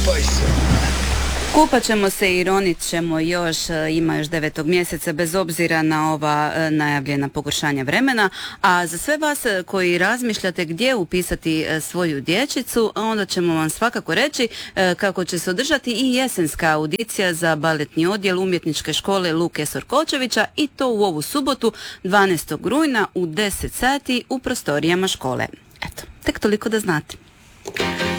Kupat ćemo se i ronit ćemo još, ima još 9. mjeseca bez obzira na ova najavljena pogoršanja vremena, a za sve vas koji razmišljate gdje upisati svoju dječicu, onda ćemo vam svakako reći kako će se održati i jesenska audicija za baletni odjel Umjetničke škole Luke Sorkočevića i to u ovu subotu 12. rujna u 10 sati u prostorijama škole. Eto, tek toliko da znate.